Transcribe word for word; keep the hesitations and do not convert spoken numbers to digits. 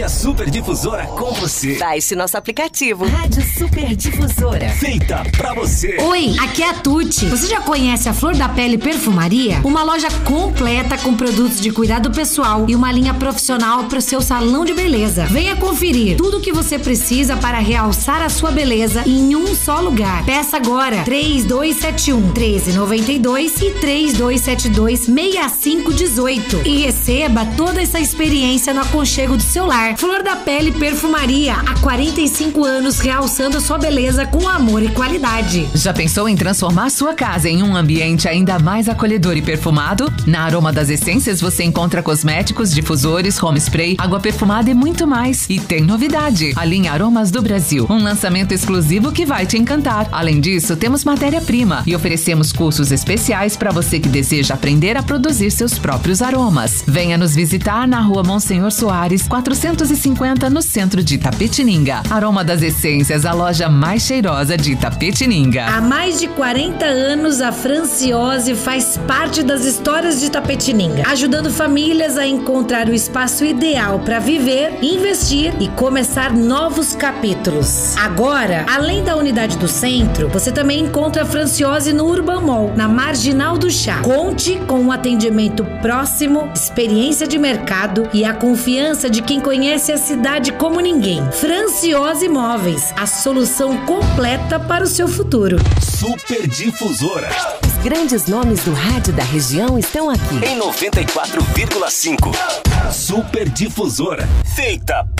a Super Difusora com você. Baixe nosso aplicativo. Rádio Super Difusora. Feita pra você. Oi, aqui é a Tuti. Você já conhece a Flor da Pele Perfumaria? Uma loja completa com produtos de cuidado pessoal e uma linha profissional para o seu salão de beleza. Venha conferir tudo o que você precisa para realçar a sua beleza em um só lugar. Peça agora três dois sete um, um três nove dois e três dois sete dois, seis cinco um oito e receba toda essa experiência no aconchego do seu lar. Flor da Pele Perfumaria, há quarenta e cinco anos realçando a sua beleza com amor e qualidade. Já pensou em transformar sua casa em um ambiente ainda mais acolhedor e perfumado? Na Aroma das Essências você encontra cosméticos, difusores, home spray, água perfumada e muito mais. E tem novidade, a linha Aromas do Brasil, um lançamento exclusivo que vai te encantar. Além disso, temos matéria-prima e oferecemos cursos especiais para você que deseja aprender a produzir seus próprios aromas. Venha nos visitar na Rua Monsenhor Soares, quatrocentos e cinquenta, no centro de Itapetininga. Aroma das Essências, a loja mais cheirosa de Itapetininga. Há mais de quarenta anos, a Franciose faz parte das histórias de Itapetininga, ajudando famílias a encontrar o espaço ideal para viver, investir e começar novos capítulos. Agora, além da unidade do centro, você também encontra a Franciose no Urban Mall, na Marginal do Chá. Conte com um atendimento próximo, experiência de mercado e a confiança de quem conhece a cidade como ninguém. Franciose Imóveis, a solução completa para o seu futuro. Super Difusora. Os grandes nomes do rádio da região estão aqui. Em noventa e quatro vírgula cinco. Super Difusora. Feita